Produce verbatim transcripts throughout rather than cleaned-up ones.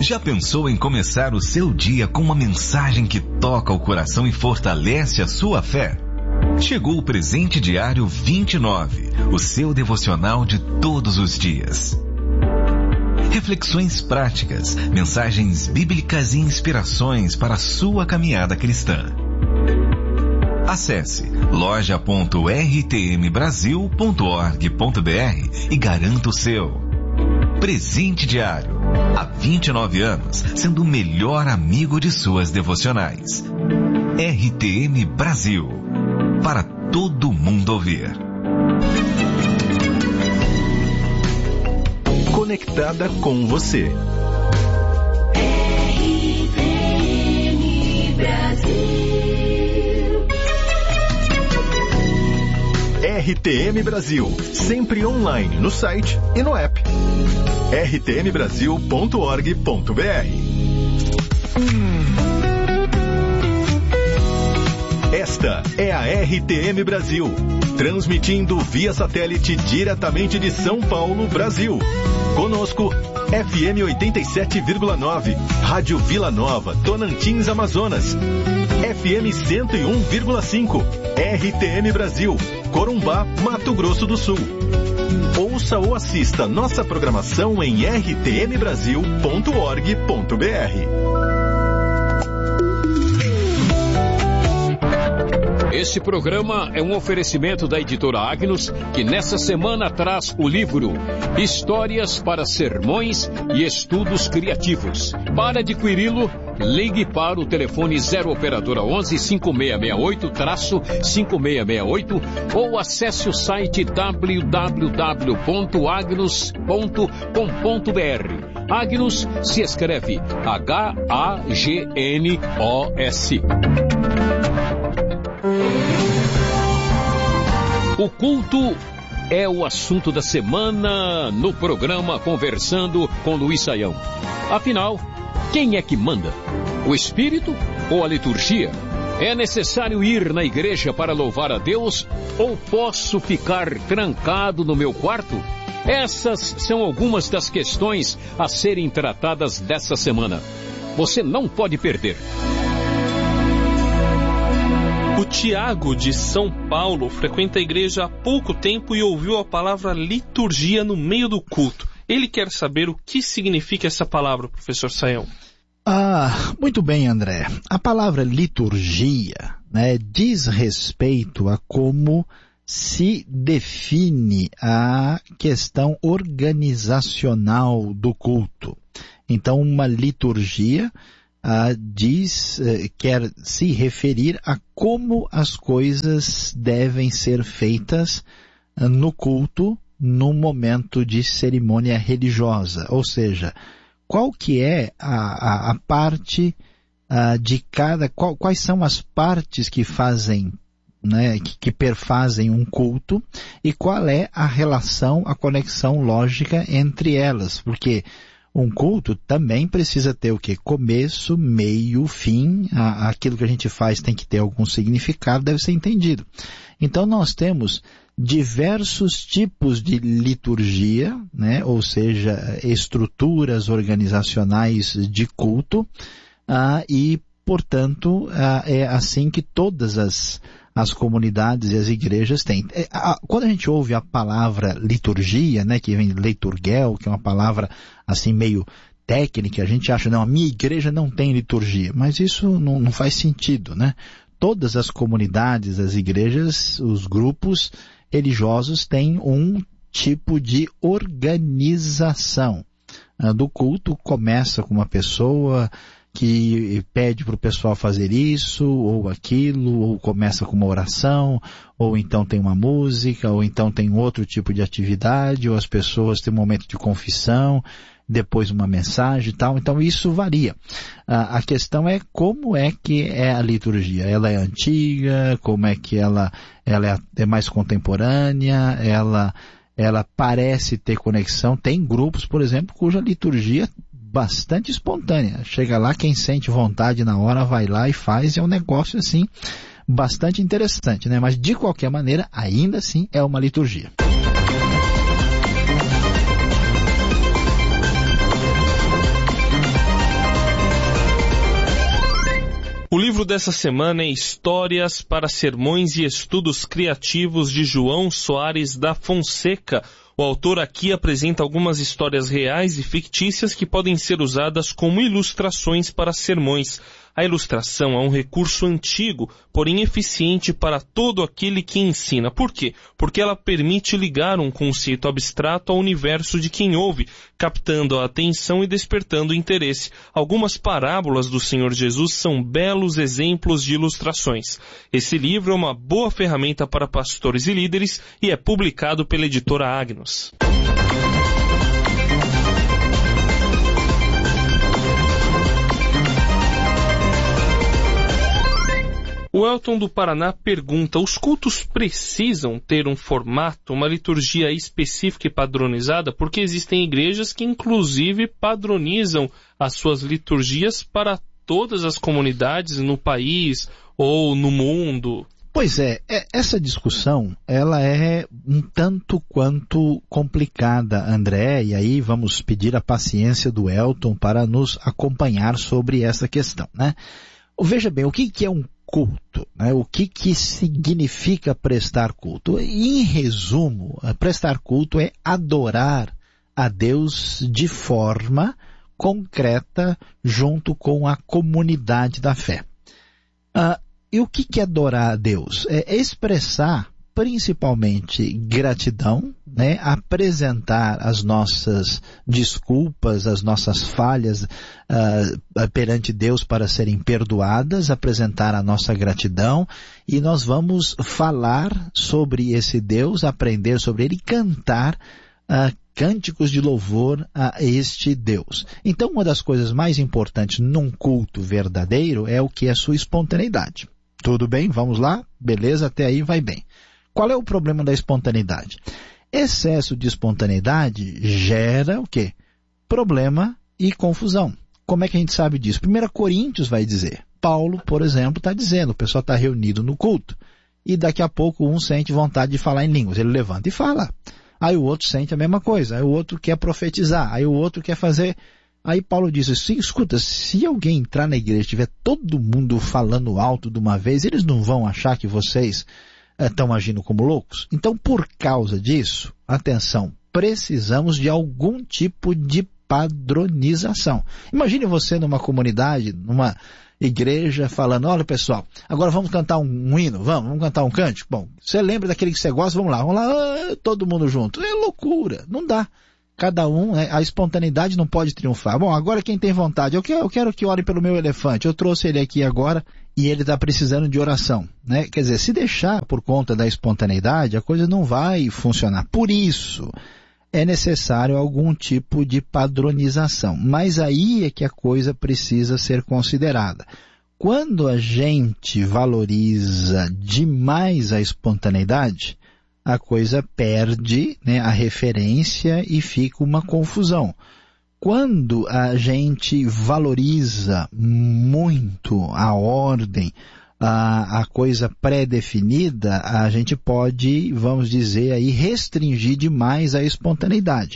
Já pensou em começar o seu dia com uma mensagem que toca o coração e fortalece a sua fé? Chegou o Presente Diário vinte e nove, o seu devocional de todos os dias. Reflexões práticas, mensagens bíblicas e inspirações para a sua caminhada cristã. Acesse loja ponto r t m brasil ponto org ponto b r e garanta o seu. Presente Diário, há vinte e nove anos, sendo o melhor amigo de suas devocionais. R T M Brasil, para todo mundo ouvir. Conectada com você. R T M Brasil. R T M Brasil, sempre online no site e no app. r t m brasil ponto org ponto b r. Esta é a R T M Brasil, transmitindo via satélite diretamente de São Paulo, Brasil. Conosco, F M oitenta e sete vírgula nove, Rádio Vila Nova, Tocantins, Amazonas. F M cento e um vírgula cinco, R T M Brasil, Corumbá, Mato Grosso do Sul. Ouça ou assista nossa programação em r t m brasil ponto org ponto b r. Este programa é um oferecimento da editora Agnus, que nessa semana traz o livro Histórias para Sermões e Estudos Criativos. Para adquiri-lo, ligue para o telefone zero operadora onze, cinco seis seis oito, cinco seis seis oito ou acesse o site w w w ponto agnus ponto com ponto b r. Agnus se escreve H A G N O S. O culto é o assunto da semana no programa Conversando com Luiz Saião. Afinal, quem é que manda? O Espírito ou a liturgia? É necessário ir na igreja para louvar a Deus ou posso ficar trancado no meu quarto? Essas são algumas das questões a serem tratadas dessa semana. Você não pode perder. O Tiago, de São Paulo, frequenta a igreja há pouco tempo e ouviu a palavra liturgia no meio do culto. Ele quer saber o que significa essa palavra, professor Saião. Ah, muito bem, André. A palavra liturgia, né, diz respeito a como se define a questão organizacional do culto. Então, uma liturgia Uh, diz, uh, quer se referir a como as coisas devem ser feitas uh, no culto, no momento de cerimônia religiosa. Ou seja, qual que é a, a, a parte uh, de cada, qual, quais são as partes que fazem, né, que, que perfazem um culto e qual é a relação, a conexão lógica entre elas, porque um culto também precisa ter o quê? Começo, meio, fim. A, aquilo que a gente faz tem que ter algum significado, deve ser entendido. Então nós temos diversos tipos de liturgia, né? Ou seja, estruturas organizacionais de culto, ah, e, portanto, ah, é assim que todas as as comunidades e as igrejas têm. Quando a gente ouve a palavra liturgia, né, que vem de leiturgel, que é uma palavra assim meio técnica, a gente acha, não, a minha igreja não tem liturgia, mas isso não, não faz sentido, né? Todas as comunidades, as igrejas, os grupos religiosos têm um tipo de organização do culto. Começa com uma pessoa que pede para o pessoal fazer isso ou aquilo, ou começa com uma oração, ou então tem uma música, ou então tem outro tipo de atividade, ou as pessoas têm um momento de confissão, depois uma mensagem e tal. Então isso varia. A, a questão é como é que é a liturgia. Ela é antiga, como é que ela, ela é, é mais contemporânea, ela, ela parece ter conexão. Tem grupos, por exemplo, cuja liturgia bastante espontânea. Chega lá, quem sente vontade na hora vai lá e faz, e é um negócio assim bastante interessante, né? Mas de qualquer maneira, ainda assim é uma liturgia. livro dessa semana é Histórias para Sermões e Estudos Criativos, de João Soares da Fonseca. O autor aqui apresenta algumas histórias reais e fictícias que podem ser usadas como ilustrações para sermões. A ilustração é um recurso antigo, porém eficiente para todo aquele que ensina. Por quê? Porque ela permite ligar um conceito abstrato ao universo de quem ouve, captando a atenção e despertando o interesse. Algumas parábolas do Senhor Jesus são belos exemplos de ilustrações. Esse livro é uma boa ferramenta para pastores e líderes e é publicado pela editora Agnus. O Elton do Paraná pergunta: os cultos precisam ter um formato, uma liturgia específica e padronizada? Porque existem igrejas que inclusive padronizam as suas liturgias para todas as comunidades no país ou no mundo. Pois é, essa discussão, ela é um tanto quanto complicada, André, e aí vamos pedir a paciência do Elton para nos acompanhar sobre essa questão, né? Veja bem, o que que é um culto, né? O que que significa prestar culto? Em resumo, prestar culto é adorar a Deus de forma concreta junto com a comunidade da fé. Ah, e o que que é adorar a Deus? É expressar principalmente gratidão, né? Apresentar as nossas desculpas, as nossas falhas uh, perante Deus para serem perdoadas, apresentar a nossa gratidão, e nós vamos falar sobre esse Deus, aprender sobre ele e cantar uh, cânticos de louvor a este Deus. Então, uma das coisas mais importantes num culto verdadeiro é o que é a sua espontaneidade. Tudo bem? Vamos lá? Beleza? Até aí vai bem. Qual é o problema da espontaneidade? Excesso de espontaneidade gera o quê? Problema e confusão. Como é que a gente sabe disso? primeira Coríntios vai dizer. Paulo, por exemplo, está dizendo, o pessoal está reunido no culto, e daqui a pouco um sente vontade de falar em línguas. Ele levanta e fala. Aí o outro sente a mesma coisa. Aí o outro quer profetizar. Aí o outro quer fazer... Aí Paulo diz assim, escuta, se alguém entrar na igreja e tiver todo mundo falando alto de uma vez, eles não vão achar que vocês... estão agindo como loucos? Então, por causa disso, atenção, precisamos de algum tipo de padronização. Imagine você numa comunidade, numa igreja, falando, olha pessoal, agora vamos cantar um, um hino, vamos, vamos cantar um cântico? Bom, você lembra daquele que você gosta? Vamos lá, vamos lá, ah, todo mundo junto. É loucura, não dá. Cada um, a espontaneidade não pode triunfar. Bom, agora quem tem vontade, eu quero, eu quero que ore pelo meu elefante. Eu trouxe ele aqui agora e ele está precisando de oração, né? Quer dizer, se deixar por conta da espontaneidade, a coisa não vai funcionar. Por isso, é necessário algum tipo de padronização. Mas aí é que a coisa precisa ser considerada. Quando a gente valoriza demais a espontaneidade, a coisa perde, né, a referência e fica uma confusão. Quando a gente valoriza muito a ordem, a, a coisa pré-definida, a gente pode, vamos dizer aí, restringir demais a espontaneidade.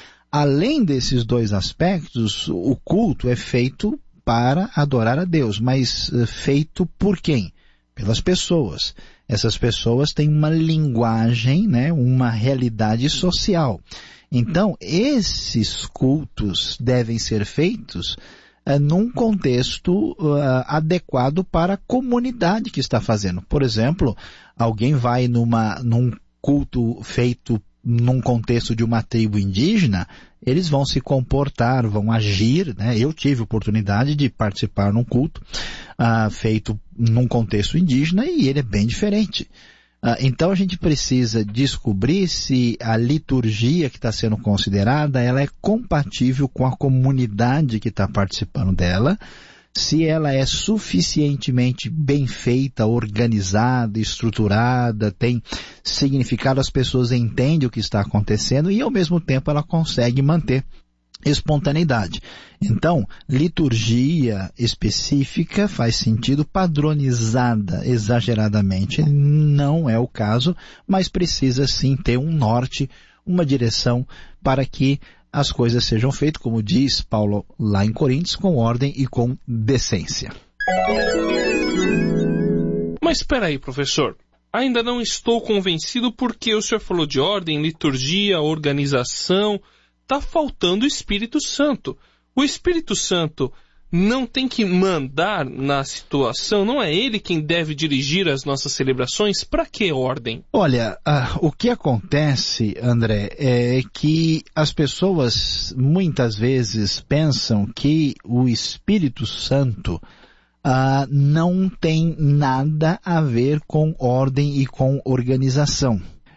Além desses dois aspectos, o culto é feito para adorar a Deus, mas feito por quem? Pelas pessoas. Essas pessoas têm uma linguagem, né, uma realidade social. Então, esses cultos devem ser feitos uh, num contexto uh, adequado para a comunidade que está fazendo. Por exemplo, alguém vai numa, num culto feito num contexto de uma tribo indígena, eles vão se comportar, vão agir, né? Eu tive oportunidade de participar num culto uh, feito num contexto indígena e ele é bem diferente. Uh, então a gente precisa descobrir se a liturgia que está sendo considerada, ela é compatível com a comunidade que está participando dela, se ela é suficientemente bem feita, organizada, estruturada, tem significado, as pessoas entendem o que está acontecendo e ao mesmo tempo ela consegue manter espontaneidade. Então, liturgia específica faz sentido, padronizada exageradamente não é o caso, mas precisa sim ter um norte, uma direção para que as coisas sejam feitas, como diz Paulo lá em Coríntios, com ordem e com decência. Mas espera aí, professor. Ainda não estou convencido porque o senhor falou de ordem, liturgia, organização. Está faltando o Espírito Santo. O Espírito Santo não tem que mandar na situação? Não é ele quem deve dirigir as nossas celebrações? Para que ordem? Olha, uh, o que acontece, André, é que as pessoas muitas vezes pensam que o Espírito Santo Uh, não tem nada a ver com ordem e com organização.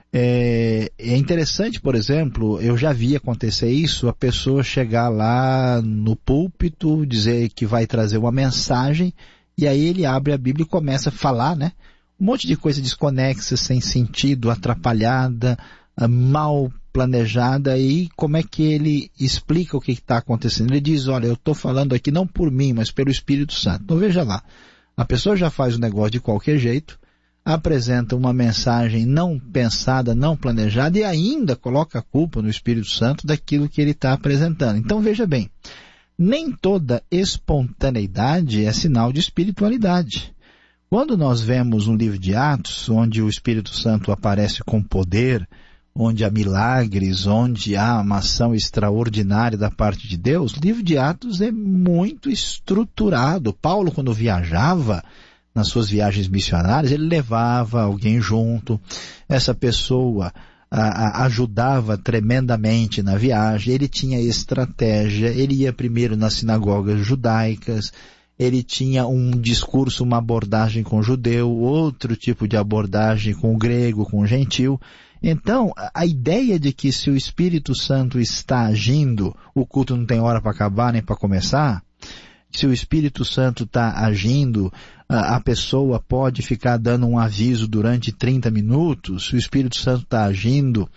É, é interessante, por exemplo, eu já vi acontecer isso, a pessoa chegar lá no púlpito, dizer que vai trazer uma mensagem, e aí ele abre a Bíblia e começa a falar, né? Um monte de coisa desconexa, sem sentido, atrapalhada, uh, mal planejada, e como é que ele explica o que está acontecendo? Ele diz, olha, eu estou falando aqui não por mim, mas pelo Espírito Santo. Então veja lá, a pessoa já faz o negócio de qualquer jeito, apresenta uma mensagem não pensada, não planejada, e ainda coloca a culpa no Espírito Santo daquilo que ele está apresentando. Então veja bem, nem toda espontaneidade é sinal de espiritualidade. Quando nós vemos um livro de Atos, onde o Espírito Santo aparece com poder, onde há milagres, onde há uma ação extraordinária da parte de Deus, o livro de Atos é muito estruturado. Paulo, quando viajava, nas suas viagens missionárias, ele levava alguém junto, essa pessoa a, a, ajudava tremendamente na viagem, ele tinha estratégia, ele ia primeiro nas sinagogas judaicas, ele tinha um discurso, uma abordagem com o judeu, outro tipo de abordagem com o grego, com o gentil. Então, a ideia de que se o Espírito Santo está agindo, o culto não tem hora para acabar nem para começar, se o Espírito Santo está agindo, a pessoa pode ficar dando um aviso durante trinta minutos, se o Espírito Santo está agindo,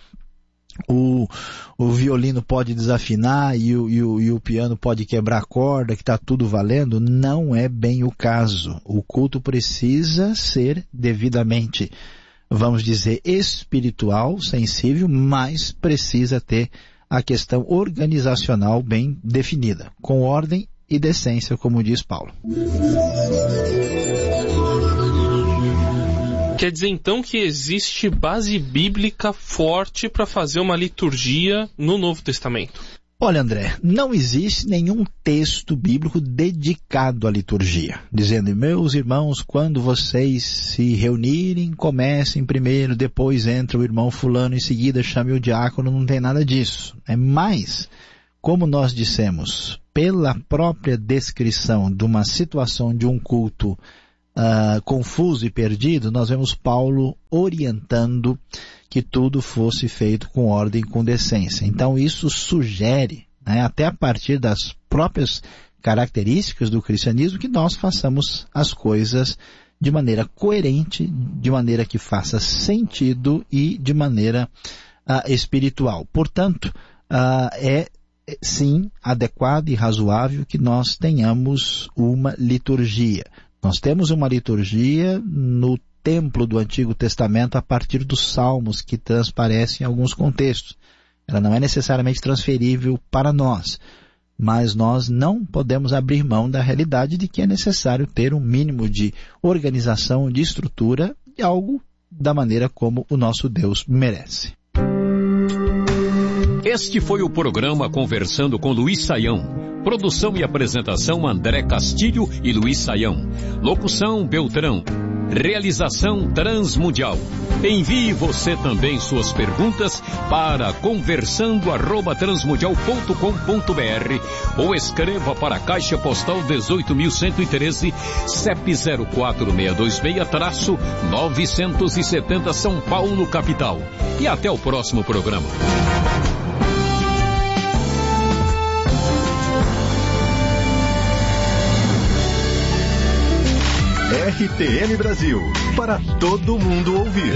o, o violino pode desafinar e o, e, o, e o piano pode quebrar a corda, que está tudo valendo, não é bem o caso. O culto precisa ser devidamente, vamos dizer, espiritual, sensível, mas precisa ter a questão organizacional bem definida, com ordem e decência, como diz Paulo. Quer dizer então que existe base bíblica forte para fazer uma liturgia no Novo Testamento? Olha, André, não existe nenhum texto bíblico dedicado à liturgia, dizendo, meus irmãos, quando vocês se reunirem, comecem primeiro, depois entra o irmão fulano, em seguida chame o diácono, não tem nada disso. É mais, como nós dissemos, pela própria descrição de uma situação de um culto uh, confuso e perdido, nós vemos Paulo orientando que tudo fosse feito com ordem e com decência. Então isso sugere, né, até a partir das próprias características do cristianismo, que nós façamos as coisas de maneira coerente, de maneira que faça sentido e de maneira uh, espiritual. Portanto, uh, é sim adequado e razoável que nós tenhamos uma liturgia. Nós temos uma liturgia no templo do Antigo Testamento a partir dos salmos que transparecem em alguns contextos. Ela não é necessariamente transferível para nós, mas nós não podemos abrir mão da realidade de que é necessário ter um mínimo de organização, de estrutura, e algo da maneira como o nosso Deus merece. Este foi o programa Conversando com Luiz Saião. Produção e apresentação André Castilho e Luiz Saião. Locução Beltrão. Realização Transmundial. Envie você também suas perguntas para conversando arroba transmundial ponto com ponto br ou escreva para a Caixa Postal dezoito mil cento e treze, C E P zero quatro seis dois seis, novecentos e setenta São Paulo, capital. E até o próximo programa. R T M Brasil, para todo mundo ouvir.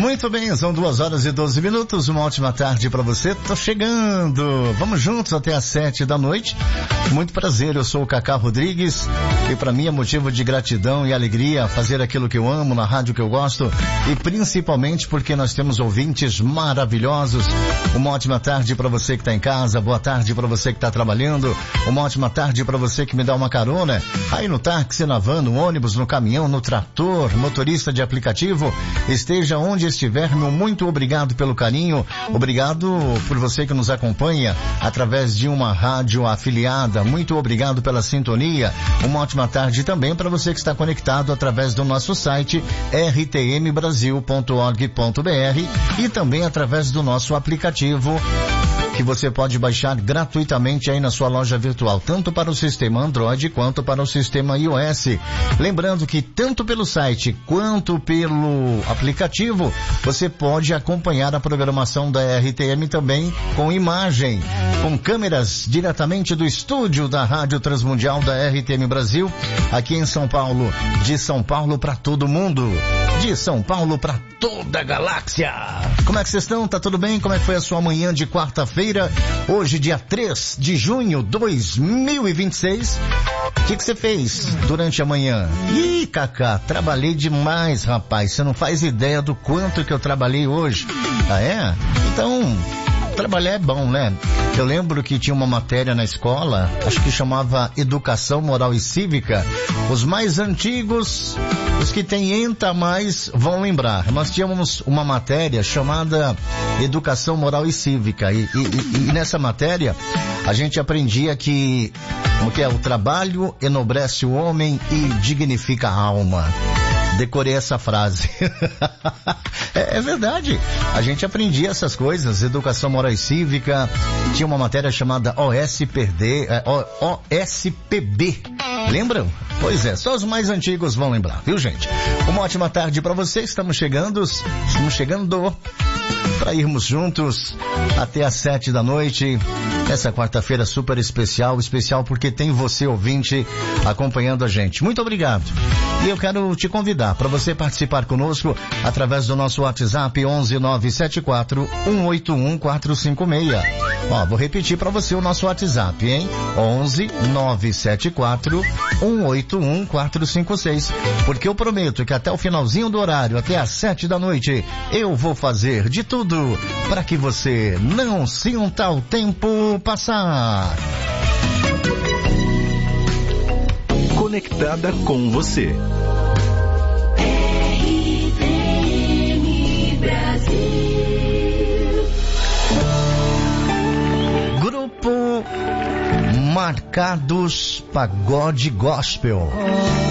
Muito bem, são duas horas e doze minutos, uma ótima tarde para você. Tô chegando, vamos juntos até às sete da noite. Muito prazer, eu sou o Cacá Rodrigues e para mim é motivo de gratidão e alegria fazer aquilo que eu amo na rádio que eu gosto e principalmente porque nós temos ouvintes maravilhosos. Uma ótima tarde para você que está em casa, boa tarde para você que está trabalhando, uma ótima tarde para você que me dá uma carona aí no táxi, na van, no ônibus, no caminhão, no trator, motorista de aplicativo, esteja onde estiver, meu muito obrigado pelo carinho, obrigado por você que nos acompanha através de uma rádio afiliada, muito obrigado pela sintonia, uma ótima tarde também para você que está conectado através do nosso site r t m brasil ponto org ponto b r e também através do nosso aplicativo que você pode baixar gratuitamente aí na sua loja virtual, tanto para o sistema Android quanto para o sistema iOS. Lembrando que tanto pelo site quanto pelo aplicativo, você pode acompanhar a programação da R T M também com imagem, com câmeras diretamente do estúdio da Rádio Transmundial da R T M Brasil, aqui em São Paulo, de São Paulo para todo mundo, de São Paulo para toda a galáxia. Como é que vocês estão? Tá tudo bem? Como é que foi a sua manhã de quarta-feira? Hoje, dia três de junho de dois mil e vinte e seis. O que que você fez durante a manhã? Ih, Cacá, trabalhei demais, rapaz. Você não faz ideia do quanto que eu trabalhei hoje. Ah, é? Então, trabalhar é bom, né? Eu lembro que tinha uma matéria na escola, acho que chamava Educação Moral e Cívica. Os mais antigos, os que têm enta mais, vão lembrar. Nós tínhamos uma matéria chamada Educação Moral e Cívica. E, e, e, e nessa matéria, a gente aprendia que, como que é, o trabalho enobrece o homem e dignifica a alma. Decorei essa frase. é, é verdade. A gente aprendia essas coisas, Educação Moral e Cívica. Tinha uma matéria chamada O S P D, é, O S P B. Lembram? Pois é, só os mais antigos vão lembrar, viu, gente? Uma ótima tarde para vocês. Estamos chegando, estamos chegando para irmos juntos até às sete da noite. Essa quarta-feira super especial, especial porque tem você, ouvinte, acompanhando a gente. Muito obrigado. E eu quero te convidar para você participar conosco através do nosso WhatsApp onze nove sete quatro um oito um quatro cinco seis. Ó, vou repetir para você o nosso WhatsApp, hein? onze nove sete quatro um oito um quatro cinco seis. Porque eu prometo que até o finalzinho do horário, até às sete da noite, eu vou fazer de tudo para que você não sinta o tempo passar. Conectada com você. R T M Brasil. Grupo Marcados Pagode Gospel.